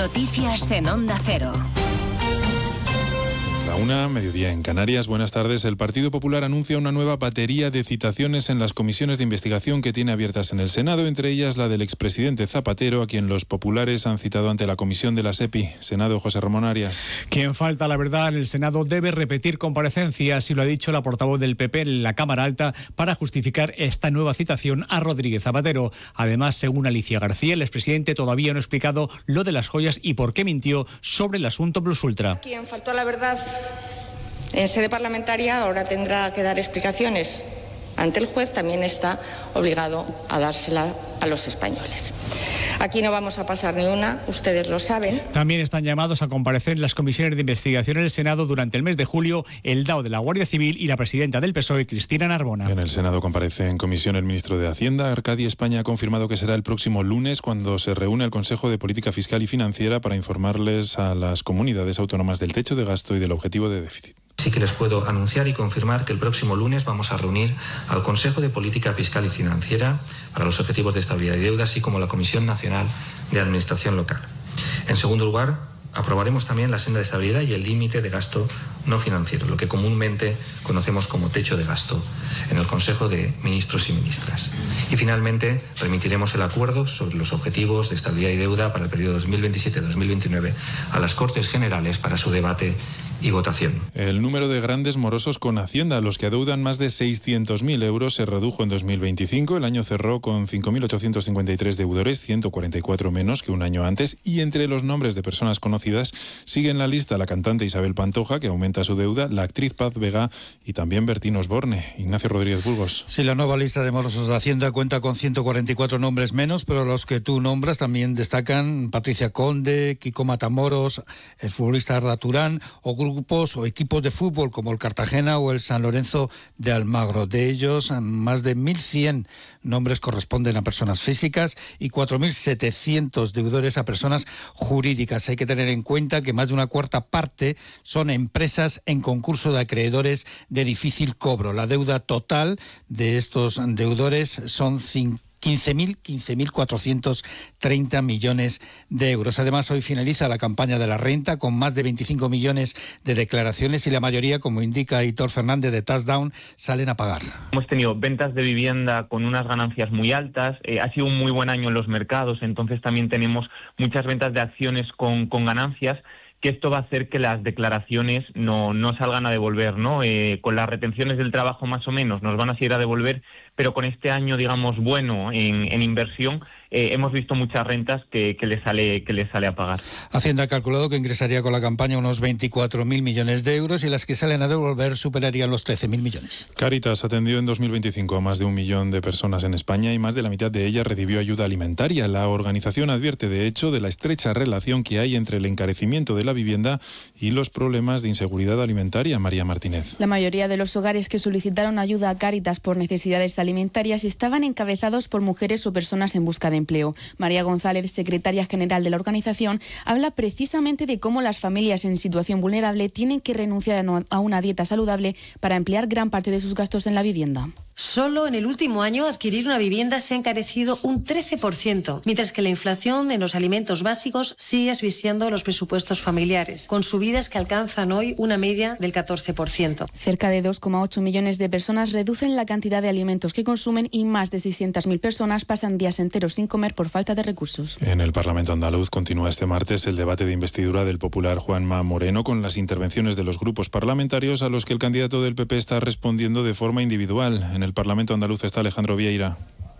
Noticias en Onda Cero. La 1, mediodía en Canarias. Buenas tardes. El Partido Popular anuncia una nueva batería de citaciones en las comisiones de investigación que tiene abiertas en el Senado, entre ellas la del expresidente Zapatero, a quien los populares han citado ante la comisión de la SEPI. Senado, José Ramón Arias. Quien falta la verdad en el Senado debe repetir comparecencia, así lo ha dicho la portavoz del PP en la Cámara Alta, para justificar esta nueva citación a Rodríguez Zapatero. Además, según Alicia García, el expresidente todavía no ha explicado lo de las joyas y por qué mintió sobre el asunto Plus Ultra. Quien faltó a la verdad en sede parlamentaria ahora tendrá que dar explicaciones ante el juez, también está obligado a dársela a los españoles. Aquí no vamos a pasar ni una, ustedes lo saben. También están llamados a comparecer en las comisiones de investigación en el Senado durante el mes de julio el DAO de la Guardia Civil y la presidenta del PSOE, Cristina Narbona. En el Senado comparece en comisión el ministro de Hacienda. Arcadi España ha confirmado que será el próximo lunes cuando se reúne el Consejo de Política Fiscal y Financiera para informarles a las comunidades autónomas del techo de gasto y del objetivo de déficit. Sí que les puedo anunciar y confirmar que el próximo lunes vamos a reunir al Consejo de Política Fiscal y Financiera para los objetivos de estabilidad y deuda, así como la Comisión Nacional de Administración Local. En segundo lugar, aprobaremos también la senda de estabilidad y el límite de gasto no financiero, lo que comúnmente conocemos como techo de gasto, en el Consejo de Ministros y Ministras. Y finalmente, remitiremos el acuerdo sobre los objetivos de estabilidad y deuda para el periodo 2027-2029 a las Cortes Generales para su debate y votación. El número de grandes morosos con Hacienda, los que adeudan más de 600.000 euros, se redujo en 2025. El año cerró con 5.853 deudores, 144 menos que un año antes. Y entre los nombres de personas conocidas sigue en la lista la cantante Isabel Pantoja, que aumenta su deuda, la actriz Paz Vega y también Bertín Osborne. Ignacio Rodríguez Burgos. Sí, la nueva lista de morosos de Hacienda cuenta con 144 nombres menos, pero los que tú nombras también destacan Patricia Conde, Kiko Matamoros, el futbolista Arda Turán o grupos o equipos de fútbol como el Cartagena o el San Lorenzo de Almagro. De ellos, más de 1.100 nombres corresponden a personas físicas y 4.700 deudores a personas jurídicas. Hay que tener en cuenta que más de una cuarta parte son empresas en concurso de acreedores de difícil cobro. La deuda total de estos deudores son 15.430 millones de euros. Además, hoy finaliza la campaña de la renta con más de 25 millones de declaraciones y la mayoría, como indica Hitor Fernández de Touchdown, salen a pagar. Hemos tenido ventas de vivienda con unas ganancias muy altas, ha sido un muy buen año en los mercados, entonces también tenemos muchas ventas de acciones con ganancias, que esto va a hacer que las declaraciones no salgan a devolver, ¿no? Con las retenciones del trabajo más o menos nos van a seguir a devolver, pero con este año, digamos, bueno en inversión, hemos visto muchas rentas que le sale a pagar. Hacienda ha calculado que ingresaría con la campaña unos 24.000 millones de euros y las que salen a devolver superarían los 13.000 millones. Cáritas atendió en 2025 a más de 1 millón de personas en España y más de la mitad de ellas recibió ayuda alimentaria. La organización advierte, de hecho, de la estrecha relación que hay entre el encarecimiento de la vivienda y los problemas de inseguridad alimentaria. María Martínez. La mayoría de los hogares que solicitaron ayuda a Cáritas por necesidades alimentarias estaban encabezados por mujeres o personas en busca de empleo. María González, secretaria general de la organización, habla precisamente de cómo las familias en situación vulnerable tienen que renunciar a una dieta saludable para emplear gran parte de sus gastos en la vivienda. Solo en el último año adquirir una vivienda se ha encarecido un 13%, mientras que la inflación en los alimentos básicos sigue asfixiando los presupuestos familiares, con subidas que alcanzan hoy una media del 14%. Cerca de 2,8 millones de personas reducen la cantidad de alimentos que consumen y más de 600.000 personas pasan días enteros sin comer por falta de recursos. En el Parlamento andaluz continúa este martes el debate de investidura del popular Juanma Moreno con las intervenciones de los grupos parlamentarios a los que el candidato del PP está respondiendo de forma individual. En el Parlamento andaluz está Alejandro Vieira.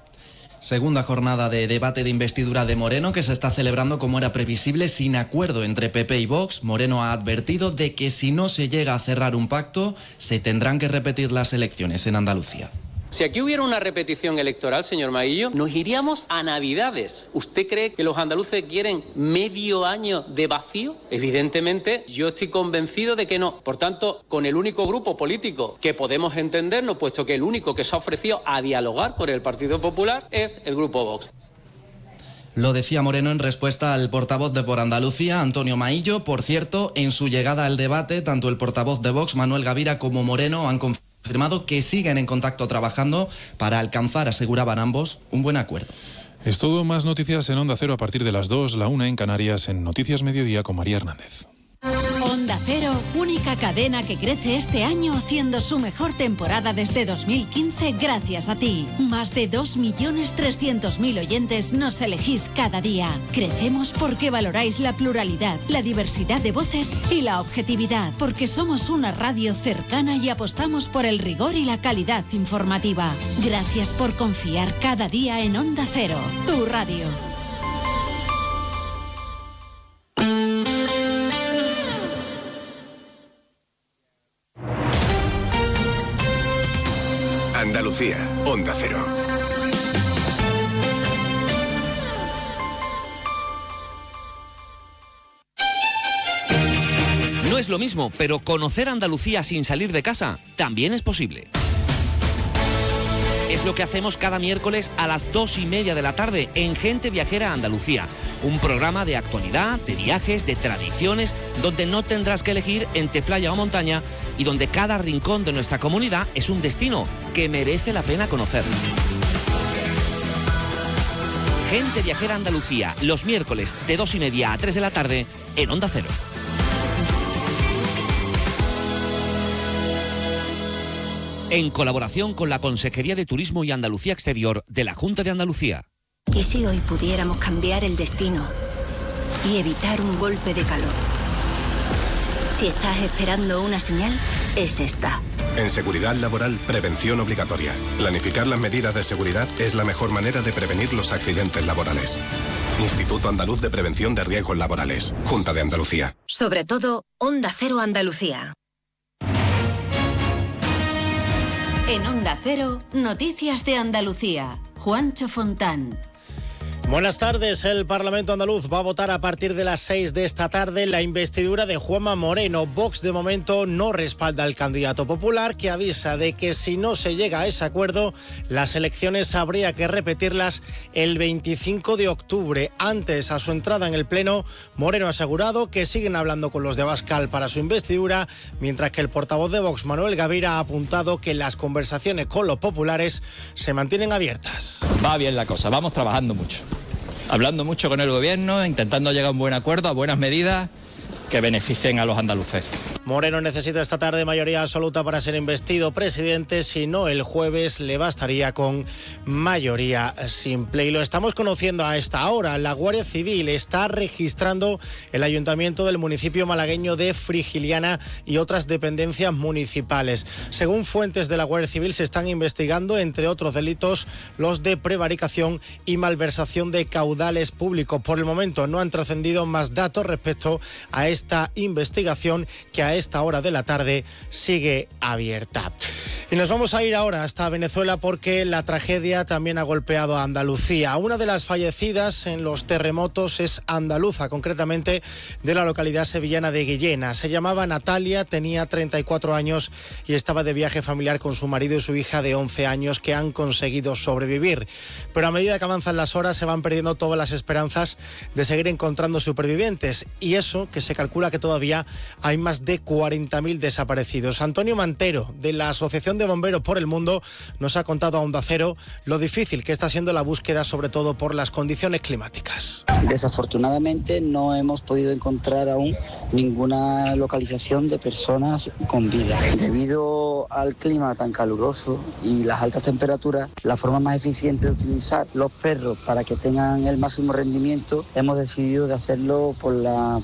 Segunda jornada de debate de investidura de Moreno que se está celebrando como era previsible sin acuerdo entre PP y Vox. Moreno ha advertido de que si no se llega a cerrar un pacto se tendrán que repetir las elecciones en Andalucía. Si aquí hubiera una repetición electoral, señor Maguillo, nos iríamos a Navidades. ¿Usted cree que los andaluces quieren medio año de vacío? Evidentemente, yo estoy convencido de que no. Por tanto, con el único grupo político que podemos entendernos, puesto que el único que se ha ofrecido a dialogar con el Partido Popular es el Grupo Vox. Lo decía Moreno en respuesta al portavoz de Por Andalucía, Antonio Maillo. Por cierto, en su llegada al debate, tanto el portavoz de Vox, Manuel Gavira, como Moreno han confirmado que siguen en contacto trabajando para alcanzar, aseguraban ambos, un buen acuerdo. Es todo, más noticias en Onda Cero a partir de las 2, la 1 en Canarias, en Noticias Mediodía con María Hernández. Onda Cero, única cadena que crece este año haciendo su mejor temporada desde 2015 gracias a ti. Más de 2.300.000 oyentes nos elegís cada día. Crecemos porque valoráis la pluralidad, la diversidad de voces y la objetividad. Porque somos una radio cercana y apostamos por el rigor y la calidad informativa. Gracias por confiar cada día en Onda Cero, tu radio. Andalucía, Onda Cero. No es lo mismo, pero conocer Andalucía sin salir de casa también es posible. Es lo que hacemos cada miércoles a las 2:30 de la tarde en Gente Viajera Andalucía. Un programa de actualidad, de viajes, de tradiciones, donde no tendrás que elegir entre playa o montaña y donde cada rincón de nuestra comunidad es un destino que merece la pena conocer. Gente Viajera Andalucía, los miércoles de 2:30 a 3 de la tarde en Onda Cero. En colaboración con la Consejería de Turismo y Andalucía Exterior de la Junta de Andalucía. ¿Y si hoy pudiéramos cambiar el destino y evitar un golpe de calor? Si estás esperando una señal, es esta. En seguridad laboral, prevención obligatoria. Planificar las medidas de seguridad es la mejor manera de prevenir los accidentes laborales. Instituto Andaluz de Prevención de Riesgos Laborales. Junta de Andalucía. Sobre todo, Onda Cero Andalucía. En Onda Cero, Noticias de Andalucía. Juancho Fontán. Buenas tardes. El Parlamento andaluz va a votar a partir de las 6 de esta tarde la investidura de Juanma Moreno. Vox de momento no respalda al candidato popular, que avisa de que si no se llega a ese acuerdo, las elecciones habría que repetirlas el 25 de octubre. Antes, a su entrada en el Pleno, Moreno ha asegurado que siguen hablando con los de Abascal para su investidura, mientras que el portavoz de Vox, Manuel Gavira, ha apuntado que las conversaciones con los populares se mantienen abiertas. Va bien la cosa, vamos trabajando mucho. Hablando mucho con el gobierno, intentando llegar a un buen acuerdo, a buenas medidas que beneficien a los andaluces. Moreno necesita esta tarde mayoría absoluta para ser investido presidente, si no el jueves le bastaría con mayoría simple. Y lo estamos conociendo a esta hora. La Guardia Civil está registrando el ayuntamiento del municipio malagueño de Frigiliana y otras dependencias municipales. Según fuentes de la Guardia Civil, se están investigando, entre otros delitos, los de prevaricación y malversación de caudales públicos. Por el momento no han trascendido más datos respecto a esta investigación, que a esta hora de la tarde sigue abierta. Y nos vamos a ir ahora hasta Venezuela, porque la tragedia también ha golpeado a Andalucía. Una de las fallecidas en los terremotos es andaluza, concretamente de la localidad sevillana de Guillena. Se llamaba Natalia, tenía 34 años y estaba de viaje familiar con su marido y su hija de 11 años, que han conseguido sobrevivir. Pero a medida que avanzan las horas se van perdiendo todas las esperanzas de seguir encontrando supervivientes, y eso que se calcula que todavía hay más de 40.000 desaparecidos. Antonio Mantero, de la Asociación de Bomberos por el Mundo, nos ha contado a Onda Cero lo difícil que está siendo la búsqueda, sobre todo por las condiciones climáticas. Desafortunadamente no hemos podido encontrar aún ninguna localización de personas con vida. Debido al clima tan caluroso y las altas temperaturas, la forma más eficiente de utilizar los perros para que tengan el máximo rendimiento, hemos decidido de hacerlo por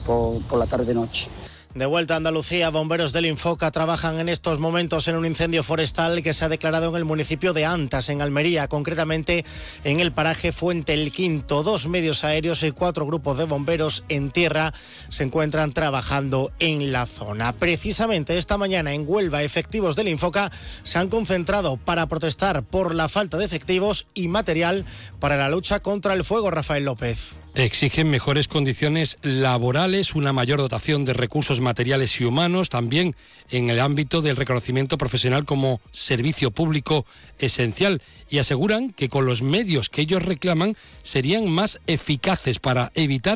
la tarde-noche. De vuelta a Andalucía, bomberos del Infoca trabajan en estos momentos en un incendio forestal que se ha declarado en el municipio de Antas, en Almería, concretamente en el paraje Fuente el Quinto. 2 medios aéreos y 4 grupos de bomberos en tierra se encuentran trabajando en la zona. Precisamente esta mañana en Huelva, efectivos del Infoca se han concentrado para protestar por la falta de efectivos y material para la lucha contra el fuego. Rafael López. Exigen mejores condiciones laborales, una mayor dotación de recursos materiales y humanos, también en el ámbito del reconocimiento profesional como servicio público esencial, y aseguran que con los medios que ellos reclaman serían más eficaces para evitar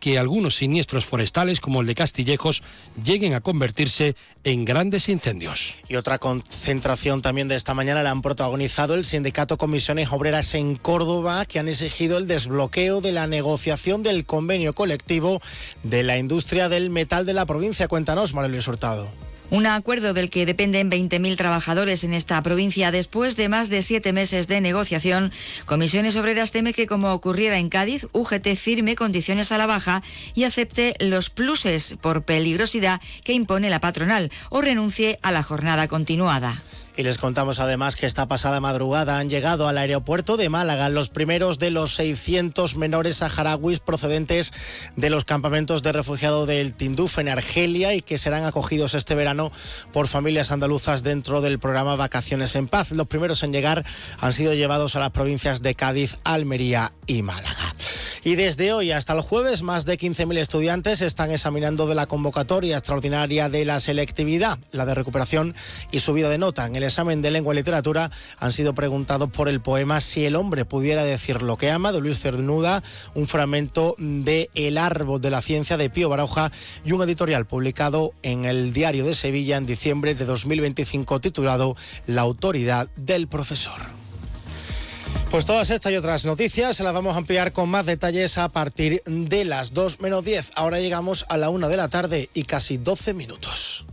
que algunos siniestros forestales, como el de Castillejos, lleguen a convertirse en grandes incendios. Y otra concentración también de esta mañana la han protagonizado el sindicato Comisiones Obreras en Córdoba, que han exigido el desbloqueo de la negociación del convenio colectivo de la industria del metal de la provincia. Cuéntanos, María Luis Hurtado. Un acuerdo del que dependen 20.000 trabajadores en esta provincia. Después de más de 7 meses de negociación, Comisiones Obreras teme que, como ocurriera en Cádiz, UGT firme condiciones a la baja y acepte los pluses por peligrosidad que impone la patronal o renuncie a la jornada continuada. Y les contamos además que esta pasada madrugada han llegado al aeropuerto de Málaga los primeros de los 600 menores saharauis procedentes de los campamentos de refugiados del Tinduf en Argelia y que serán acogidos este verano por familias andaluzas dentro del programa Vacaciones en Paz. Los primeros en llegar han sido llevados a las provincias de Cádiz, Almería y Málaga. Y desde hoy hasta el jueves, más de 15.000 estudiantes están examinando de la convocatoria extraordinaria de la selectividad, la de recuperación y subida de nota. En el examen de lengua y literatura han sido preguntados por el poema Si el hombre pudiera decir lo que ama, de Luis Cernuda, un fragmento de El árbol de la ciencia, de Pío Baroja, y un editorial publicado en el Diario de Sevilla en diciembre de 2025 titulado La autoridad del profesor. Pues todas estas y otras noticias se las vamos a ampliar con más detalles a partir de las 2 menos 10. Ahora llegamos a la 1 de la tarde y casi 12 minutos.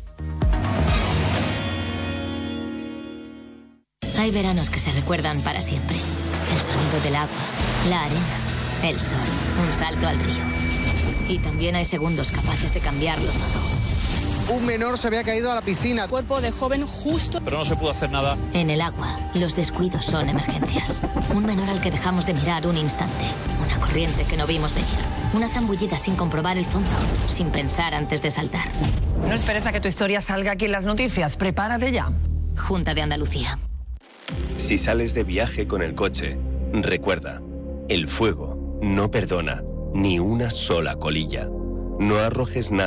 Hay veranos que se recuerdan para siempre. El sonido del agua, la arena, el sol, un salto al río. Y también hay segundos capaces de cambiarlo todo. Un menor se había caído a la piscina. Cuerpo de joven justo. Pero no se pudo hacer nada. En el agua, los descuidos son emergencias. Un menor al que dejamos de mirar un instante. Una corriente que no vimos venir. Una zambullida sin comprobar el fondo, sin pensar antes de saltar. No esperes a que tu historia salga aquí en las noticias. Prepárate ya. Junta de Andalucía. Si sales de viaje con el coche, recuerda, el fuego no perdona ni una sola colilla. No arrojes nada